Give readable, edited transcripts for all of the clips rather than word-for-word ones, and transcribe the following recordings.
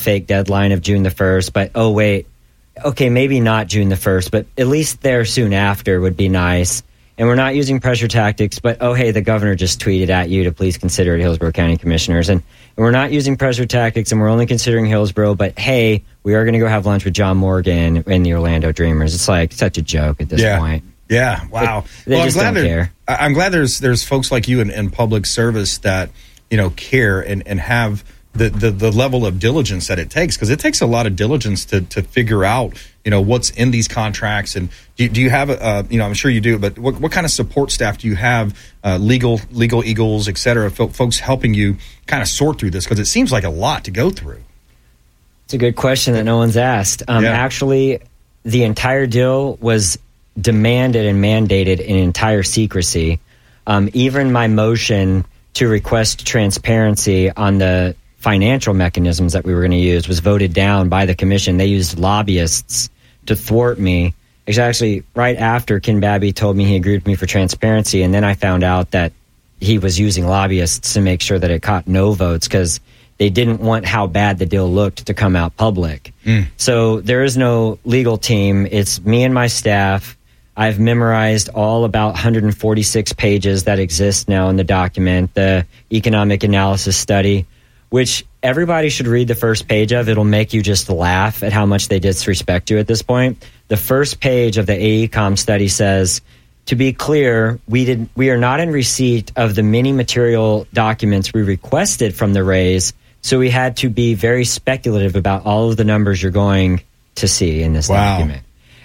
fake deadline of June the 1st, but oh wait, okay, maybe not June the 1st, but at least there soon after would be nice. And we're not using pressure tactics, but oh hey, the governor just tweeted at you to please consider it, Hillsborough County Commissioners. And we're not using pressure tactics, and we're only considering Hillsborough, but hey, we are going to go have lunch with John Morgan and the Orlando Dreamers. It's like such a joke at this point. Yeah, wow. They just don't care. I'm glad there's folks like you in public service that, care and have the level of diligence that it takes, because it takes a lot of diligence to figure out, what's in these contracts. And do you have, I'm sure you do, but what kind of support staff do you have, legal eagles, et cetera, folks helping you kind of sort through this? Because it seems like a lot to go through. It's a good question that no one's asked. Actually, the entire deal was demanded and mandated in entire secrecy. Even my motion to request transparency on the financial mechanisms that we were going to use was voted down by the commission. They used lobbyists to thwart me. It's actually right after Ken Babby told me he agreed with me for transparency, and then I found out that he was using lobbyists to make sure that it caught no votes because they didn't want how bad the deal looked to come out public. So there is no legal team. It's me and my staff. I've memorized all about 146 pages that exist now in the document, the economic analysis study, which everybody should read the first page of. It'll make you just laugh at how much they disrespect you at this point. The first page of the AECOM study says, to be clear, we are not in receipt of the many material documents we requested from the Rays, so we had to be very speculative about all of the numbers you're going to see in this document.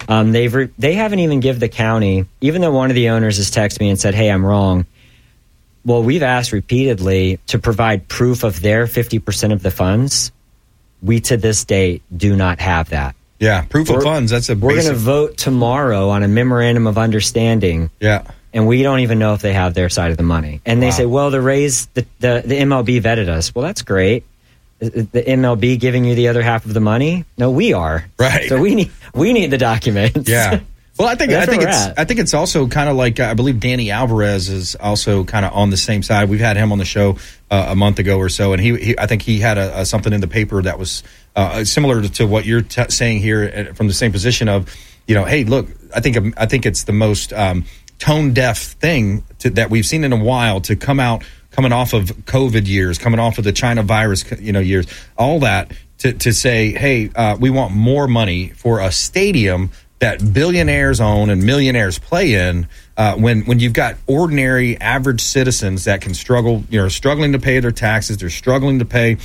They haven't even given the county, even though one of the owners has texted me and said, hey, I'm wrong. Well, we've asked repeatedly to provide proof of their 50% of the funds. We, to this date, do not have that. Yeah, proof of funds. That's a basic. We're going to vote tomorrow on a memorandum of understanding. Yeah. And we don't even know if they have their side of the money. And they say, well, the Rays, the MLB vetted us. Well, that's great. The MLB giving you the other half of the money? No, we are. Right. So we need the documents. Yeah. Well, I think it's also kind of like I believe Danny Alvarez is also kind of on the same side. We've had him on the show a month ago or so, and I think he had something in the paper that was similar to what you're saying here from the same position of, hey, look, I think it's the most tone deaf thing that we've seen in a while to coming off of COVID years, coming off of the China virus years, all that to say, hey, we want more money for a stadium that billionaires own and millionaires play in, when you've got ordinary average citizens that can struggling to pay their taxes, they're struggling to pay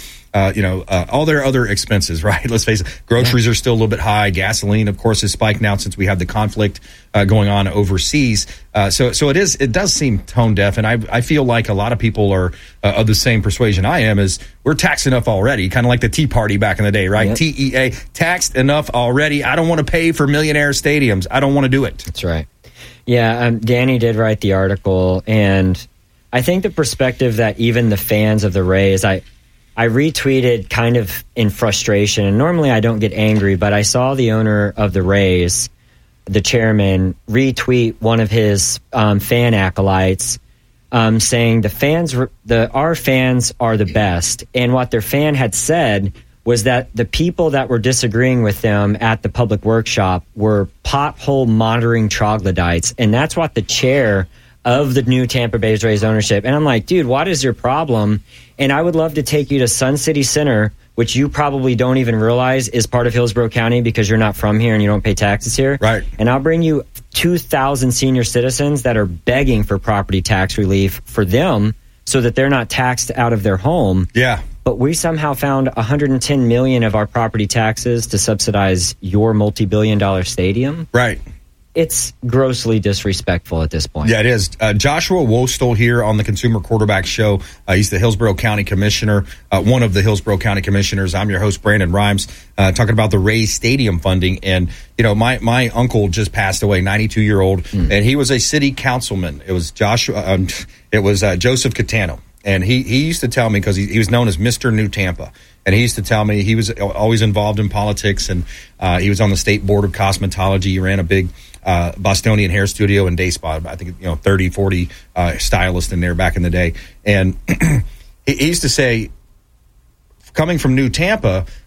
all their other expenses, right? Let's face it, groceries are still a little bit high. Gasoline, of course, has spiked now since we have the conflict going on overseas. So it does seem tone deaf, and I feel like a lot of people are of the same persuasion I am, is we're taxed enough already, kind of like the Tea Party back in the day, right? Yep. TEA, taxed enough already. I don't want to pay for millionaire stadiums. I don't want to do it. That's right. Yeah, Danny did write the article, and I think the perspective that even the fans of the Rays, I retweeted kind of in frustration, and normally I don't get angry, but I saw the owner of the Rays, the chairman, retweet one of his fan acolytes saying our fans are the best. And what their fan had said was that the people that were disagreeing with them at the public workshop were pothole monitoring troglodytes. And that's what the chair of the new Tampa Bay Rays ownership. And I'm like, dude, what is your problem? And I would love to take you to Sun City Center, which you probably don't even realize is part of Hillsborough County because you're not from here and you don't pay taxes here. Right. And I'll bring you 2,000 senior citizens that are begging for property tax relief for them so that they're not taxed out of their home. Yeah. But we somehow found $110 million of our property taxes to subsidize your multi-billion-dollar stadium. Right. It's grossly disrespectful at this point. Yeah, it is. Joshua Wostel here on the Consumer Quarterback Show. He's the Hillsborough County Commissioner, one of the Hillsborough County Commissioners. I'm your host, Brandon Rhymes, talking about the Rays Stadium funding. And, my uncle just passed away, 92-year-old, and he was a city councilman. It was Joseph Catano. And he used to tell me, because he was known as Mr. New Tampa, and he used to tell me he was always involved in politics, and he was on the state board of cosmetology. He ran a big Bostonian hair studio in Day Spa. I think 30, 40 stylists in there back in the day. And he used to say, coming from New Tampa,